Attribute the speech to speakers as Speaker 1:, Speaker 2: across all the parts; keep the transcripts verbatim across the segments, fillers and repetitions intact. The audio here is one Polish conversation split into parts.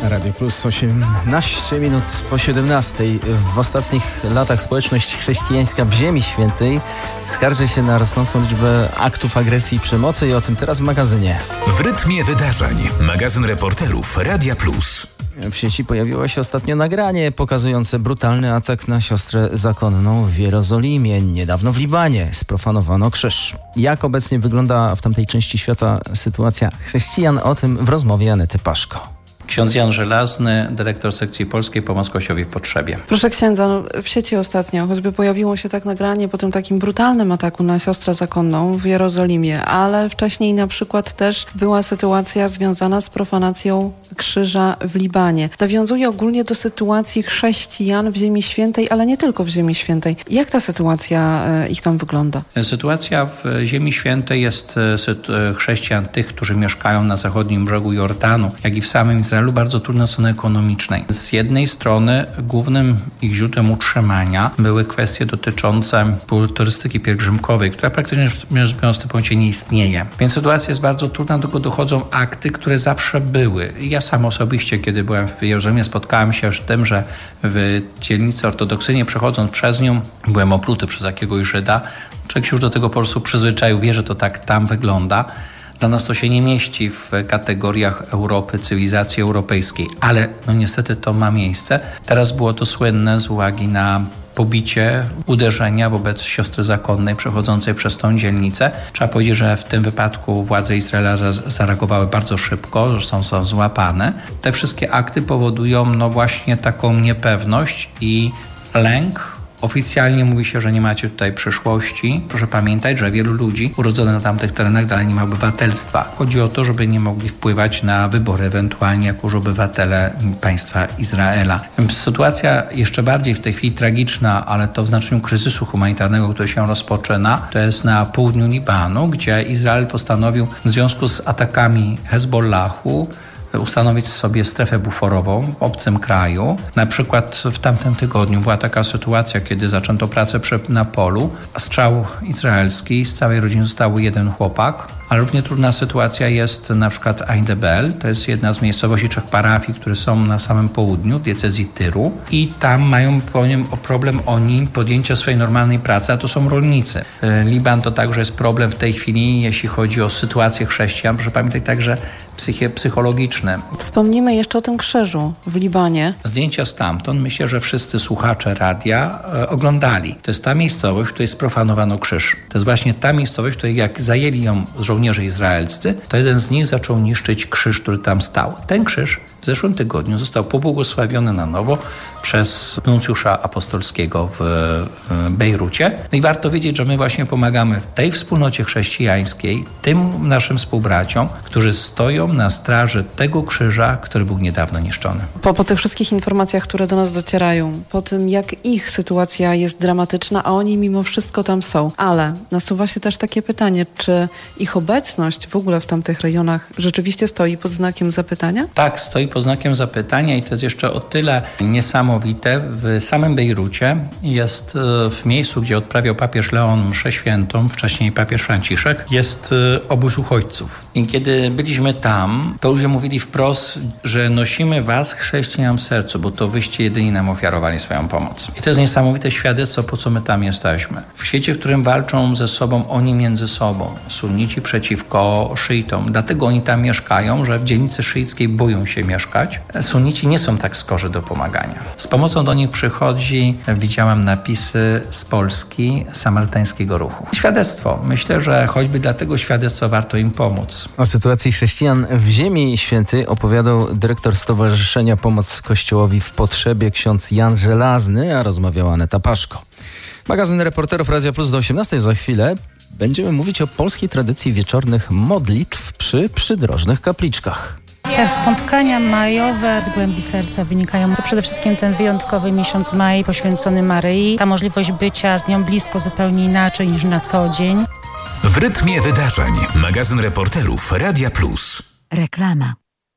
Speaker 1: Radio Plus, osiemnaście minut po siedemnastej. W ostatnich latach społeczność chrześcijańska w Ziemi Świętej skarży się na rosnącą liczbę aktów agresji i przemocy i o tym teraz w magazynie.
Speaker 2: W rytmie wydarzeń. Magazyn reporterów Radia Plus.
Speaker 1: W sieci pojawiło się ostatnio nagranie pokazujące brutalny atak na siostrę zakonną w Jerozolimie. Niedawno w Libanie sprofanowano krzyż. Jak obecnie wygląda w tamtej części świata sytuacja chrześcijan? O tym w rozmowie Anety Paszko.
Speaker 3: Ksiądz Jan Żelazny, dyrektor sekcji polskiej Pomoc Kościołowi w Potrzebie.
Speaker 4: Proszę księdza, no, w sieci ostatnio choćby pojawiło się tak nagranie po tym takim brutalnym ataku na siostrę zakonną w Jerozolimie, ale wcześniej na przykład też była sytuacja związana z profanacją krzyża w Libanie. Nawiązuje ogólnie do sytuacji chrześcijan w Ziemi Świętej, ale nie tylko w Ziemi Świętej. Jak ta sytuacja e, ich tam wygląda?
Speaker 3: Sytuacja w Ziemi Świętej jest e, chrześcijan, tych, którzy mieszkają na zachodnim brzegu Jordanu, jak i w samym Izraelu, bardzo trudno od strony ekonomicznej. Z jednej strony głównym ich źródłem utrzymania były kwestie dotyczące turystyki pielgrzymkowej, która praktycznie rzecz biorąc w tym momencie nie istnieje. Więc sytuacja jest bardzo trudna, do tego dochodzą akty, które zawsze były. Ja sam osobiście, kiedy byłem w Jerozolimie, spotkałem się już z tym, że w dzielnicy ortodoksyjnej, przechodząc przez nią, byłem opluty przez jakiegoś Żyda. Człowiek się już do tego po prostu przyzwyczaił, wie, że to tak tam wygląda. Dla nas to się nie mieści w kategoriach Europy, cywilizacji europejskiej, ale no niestety to ma miejsce. Teraz było to słynne z uwagi na pobicie, uderzenia wobec siostry zakonnej przechodzącej przez tą dzielnicę. Trzeba powiedzieć, że w tym wypadku władze Izraela zareagowały bardzo szybko, że są, są złapane. Te wszystkie akty powodują no właśnie taką niepewność i lęk. Oficjalnie mówi się, że nie macie tutaj przyszłości. Proszę pamiętać, że wielu ludzi urodzonych na tamtych terenach dalej nie ma obywatelstwa. Chodzi o to, żeby nie mogli wpływać na wybory ewentualnie jako już obywatele państwa Izraela. Sytuacja jeszcze bardziej w tej chwili tragiczna, ale to w znaczeniu kryzysu humanitarnego, który się rozpoczyna, to jest na południu Libanu, gdzie Izrael postanowił w związku z atakami Hezbollahu ustanowić sobie strefę buforową w obcym kraju. Na przykład w tamtym tygodniu była taka sytuacja, kiedy zaczęto pracę na polu. Strzał izraelski, z całej rodziny został jeden chłopak. Ale równie trudna sytuacja jest na przykład Ain Debel. To jest jedna z miejscowości trzech parafii, które są na samym południu diecezji Tyru. I tam mają problem oni podjęcia swojej normalnej pracy, a to są rolnicy. Liban to także jest problem w tej chwili, jeśli chodzi o sytuację chrześcijan. Proszę pamiętać także psychie, psychologiczne.
Speaker 4: Wspomnimy jeszcze o tym krzyżu w Libanie.
Speaker 3: Zdjęcia stamtąd myślę, że wszyscy słuchacze radia e, oglądali. To jest ta miejscowość, w której sprofanowano krzyż. To jest właśnie ta miejscowość, w której jak zajęli ją żołnierze izraelscy, to jeden z nich zaczął niszczyć krzyż, który tam stał. Ten krzyż w zeszłym tygodniu został pobłogosławiony na nowo przez nuncjusza apostolskiego w Bejrucie. No i warto wiedzieć, że my właśnie pomagamy w tej wspólnocie chrześcijańskiej, tym naszym współbraciom, którzy stoją na straży tego krzyża, który był niedawno niszczony.
Speaker 4: Po, po tych wszystkich informacjach, które do nas docierają, po tym jak ich sytuacja jest dramatyczna, a oni mimo wszystko tam są. Ale nasuwa się też takie pytanie, czy ich obecność w ogóle w tamtych rejonach rzeczywiście stoi pod znakiem zapytania?
Speaker 3: Tak, stoi pod znakiem zapytania i to jest jeszcze o tyle niesamowite. W samym Bejrucie jest w miejscu, gdzie odprawiał papież Leon mszę świętą, wcześniej papież Franciszek, jest obóz uchodźców. I kiedy byliśmy tam, to ludzie mówili wprost, że nosimy was, chrześcijan, w sercu, bo to wyście jedyni nam ofiarowali swoją pomoc. I to jest niesamowite świadectwo, po co my tam jesteśmy. W świecie, w którym walczą ze sobą oni między sobą, sunnici przeciwko szyitom. Dlatego oni tam mieszkają, że w dzielnicy szyickiej boją się mieszkać. Sunnici nie są tak skorzy do pomagania. Z pomocą do nich przychodzi, widziałam napisy z Polski, Samarytańskiego Ruchu. Świadectwo. Myślę, że choćby dla tego świadectwa warto im pomóc.
Speaker 1: O sytuacji chrześcijan w Ziemi Świętej opowiadał dyrektor Stowarzyszenia Pomoc Kościołowi w Potrzebie ksiądz Jan Żelazny, a rozmawiała Aneta Paszko. Magazyn reporterów Radia Plus do osiemnastej za chwilę. Będziemy mówić o polskiej tradycji wieczornych modlitw przy przydrożnych kapliczkach.
Speaker 5: Te spotkania majowe z głębi serca wynikają. To przede wszystkim ten wyjątkowy miesiąc maj poświęcony Maryi. Ta możliwość bycia z nią blisko zupełnie inaczej niż na co dzień.
Speaker 2: W rytmie wydarzeń. Magazyn reporterów Radia Plus.
Speaker 6: Reklama.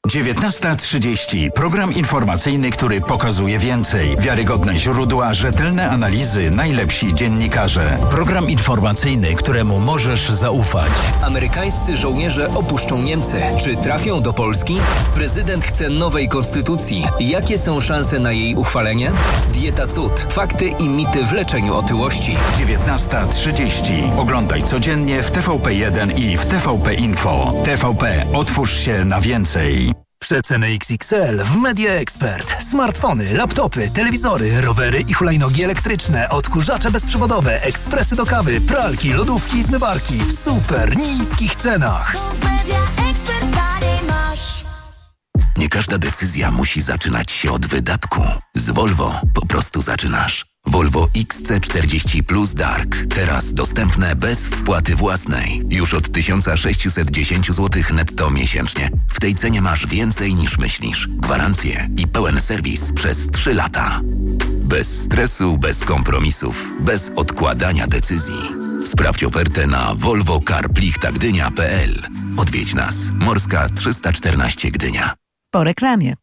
Speaker 6: dziewiętnasta trzydzieści. Program informacyjny, który pokazuje więcej. Wiarygodne źródła, rzetelne analizy, najlepsi dziennikarze. Program informacyjny, któremu możesz zaufać.
Speaker 7: Amerykańscy żołnierze opuszczą Niemcy. Czy trafią do Polski? Prezydent chce nowej konstytucji. Jakie są szanse na jej uchwalenie? Dieta Cud. Fakty i mity w leczeniu otyłości.
Speaker 6: dziewiętnasta trzydzieści. Oglądaj codziennie w T V P jeden i w T V P Info. T V P. Otwórz się na więcej.
Speaker 8: Przeceny X X L w Media Expert. Smartfony, laptopy, telewizory, rowery i hulajnogi elektryczne, odkurzacze bezprzewodowe, ekspresy do kawy, pralki, lodówki i zmywarki w super niskich cenach.
Speaker 2: Nie każda decyzja musi zaczynać się od wydatku. Z Volvo po prostu zaczynasz. Volvo X C czterdzieści Plus Dark. Teraz dostępne bez wpłaty własnej. Już od tysiąc sześćset dziesięć złotych netto miesięcznie. W tej cenie masz więcej niż myślisz. Gwarancję i pełen serwis przez trzy lata. Bez stresu, bez kompromisów, bez odkładania decyzji. Sprawdź ofertę na volvo car plichta gdynia kropka p l. Odwiedź nas. Morska trzysta czternaście Gdynia.
Speaker 9: Po reklamie.